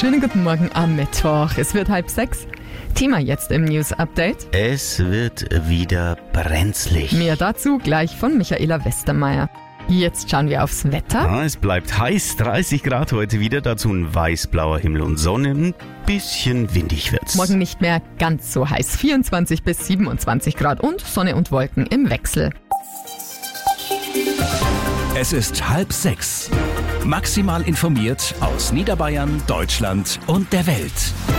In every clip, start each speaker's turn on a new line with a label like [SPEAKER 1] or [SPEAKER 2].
[SPEAKER 1] Schönen guten Morgen am Mittwoch. Es wird 5:30. Thema jetzt im News Update.
[SPEAKER 2] Es wird wieder brenzlig.
[SPEAKER 1] Mehr dazu gleich von Michaela Westermeier. Jetzt schauen wir aufs Wetter.
[SPEAKER 2] Ja, es bleibt heiß, 30 Grad heute wieder, dazu ein weiß-blauer Himmel und Sonne, ein bisschen windig wird's.
[SPEAKER 1] Morgen nicht mehr ganz so heiß, 24 bis 27 Grad und Sonne und Wolken im Wechsel.
[SPEAKER 3] Es ist 5:30. Maximal informiert aus Niederbayern, Deutschland und der Welt.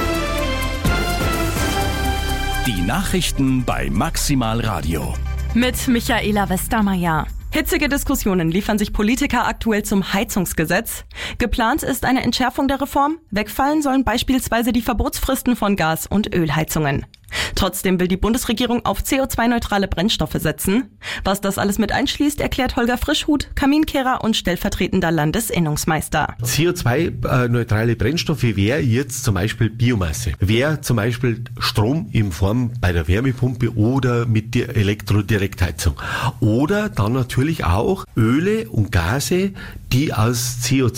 [SPEAKER 3] Die Nachrichten bei Maximal Radio.
[SPEAKER 4] Mit Michaela Westermeier. Hitzige Diskussionen liefern sich Politiker aktuell zum Heizungsgesetz. Geplant ist eine Entschärfung der Reform. Wegfallen sollen beispielsweise die Verbotsfristen von Gas- und Ölheizungen. Trotzdem will die Bundesregierung auf CO2-neutrale Brennstoffe setzen. Was das alles mit einschließt, erklärt Holger Frischhuth, Kaminkehrer und stellvertretender Landesinnungsmeister.
[SPEAKER 5] CO2-neutrale Brennstoffe wäre jetzt zum Beispiel Biomasse, wäre zum Beispiel Strom in Form bei der Wärmepumpe oder mit der Elektrodirektheizung. Oder dann natürlich auch Öle und Gase, die aus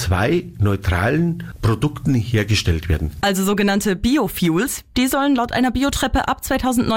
[SPEAKER 5] CO2-neutralen Produkten hergestellt werden.
[SPEAKER 4] Also sogenannte Biofuels, die sollen laut einer Biotreppe ab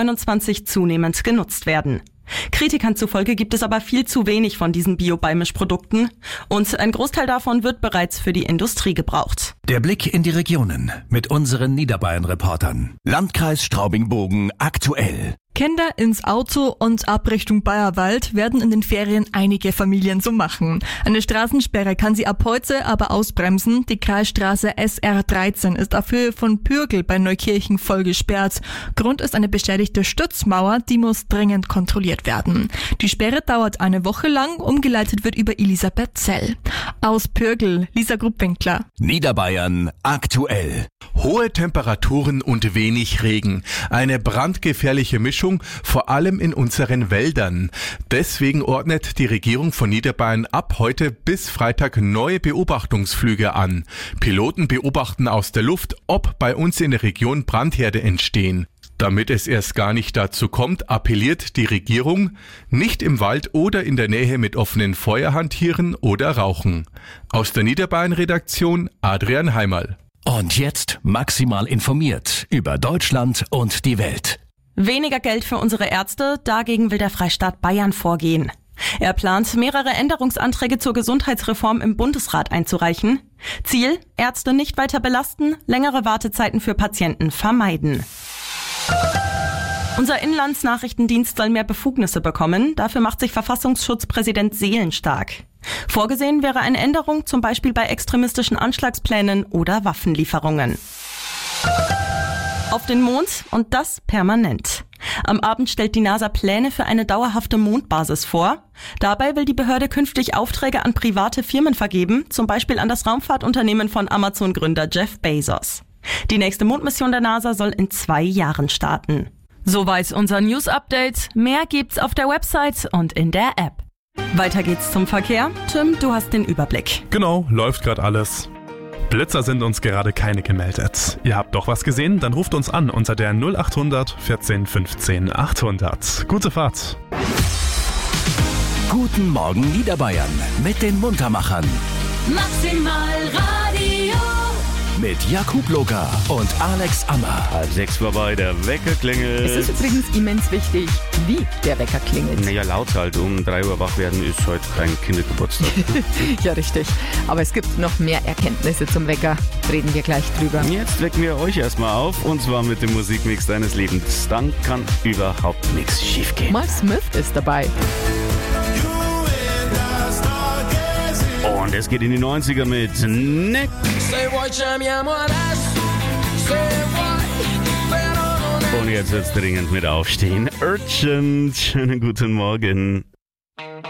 [SPEAKER 4] 2029 zunehmend genutzt werden. Kritikern zufolge gibt es aber viel zu wenig von diesen Bio-Beimischprodukten und ein Großteil davon wird bereits für die Industrie gebraucht.
[SPEAKER 3] Der Blick in die Regionen mit unseren Niederbayern-Reportern. Landkreis Straubing-Bogen aktuell.
[SPEAKER 6] Kinder ins Auto und ab Richtung Bayerwald werden in den Ferien einige Familien so machen. Eine Straßensperre kann sie ab heute aber ausbremsen. Die Kreisstraße SR13 ist auf Höhe von Pürgl bei Neukirchen voll gesperrt. Grund ist eine beschädigte Stützmauer, die muss dringend kontrolliert werden. Die Sperre dauert eine Woche lang, umgeleitet wird über Elisabethzell. Aus Pürgl, Lisa Gruppwinkler.
[SPEAKER 3] Niederbayern aktuell.
[SPEAKER 7] Hohe Temperaturen und wenig Regen. Eine brandgefährliche Mischung, vor allem in unseren Wäldern. Deswegen ordnet die Regierung von Niederbayern ab heute bis Freitag neue Beobachtungsflüge an. Piloten beobachten aus der Luft, ob bei uns in der Region Brandherde entstehen. Damit es erst gar nicht dazu kommt, appelliert die Regierung, nicht im Wald oder in der Nähe mit offenen Feuer hantieren oder rauchen. Aus der Niederbayern-Redaktion Adrian Heimerl.
[SPEAKER 3] Und jetzt maximal informiert über Deutschland und die Welt.
[SPEAKER 4] Weniger Geld für unsere Ärzte, dagegen will der Freistaat Bayern vorgehen. Er plant, mehrere Änderungsanträge zur Gesundheitsreform im Bundesrat einzureichen. Ziel: Ärzte nicht weiter belasten, längere Wartezeiten für Patienten vermeiden. Unser Inlandsnachrichtendienst soll mehr Befugnisse bekommen. Dafür macht sich Verfassungsschutzpräsident Seelen stark. Vorgesehen wäre eine Änderung, zum Beispiel bei extremistischen Anschlagsplänen oder Waffenlieferungen. Auf den Mond und das permanent. Am Abend stellt die NASA Pläne für eine dauerhafte Mondbasis vor. Dabei will die Behörde künftig Aufträge an private Firmen vergeben, zum Beispiel an das Raumfahrtunternehmen von Amazon-Gründer Jeff Bezos. Die nächste Mondmission der NASA soll in 2 Jahren starten. Soweit unser News-Update. Mehr gibt's auf der Website und in der App. Weiter geht's zum Verkehr. Tim, du hast den Überblick.
[SPEAKER 8] Genau, läuft gerade alles. Blitzer sind uns gerade keine gemeldet. Ihr habt doch was gesehen? Dann ruft uns an unter der 0800 14 15 800. Gute Fahrt.
[SPEAKER 3] Guten Morgen Niederbayern mit den Muntermachern.
[SPEAKER 9] Maximal Radio.
[SPEAKER 3] Mit Jakub Loka und Alex Ammer.
[SPEAKER 2] 5:30 vorbei, der Wecker klingelt.
[SPEAKER 1] Es ist übrigens immens wichtig, wie der Wecker klingelt.
[SPEAKER 2] Naja, laut halt, um 3 Uhr wach werden ist heute kein Kindergeburtstag.
[SPEAKER 1] Ja, richtig. Aber es gibt noch mehr Erkenntnisse zum Wecker. Reden wir gleich drüber.
[SPEAKER 2] Jetzt wecken wir euch erstmal auf, und zwar mit dem Musikmix deines Lebens. Dann kann überhaupt nichts schiefgehen.
[SPEAKER 1] Mal Smith ist dabei.
[SPEAKER 2] Und es geht in die 90er mit Nick. Und jetzt wird's dringend mit Aufstehen. Urgent. Schönen guten Morgen.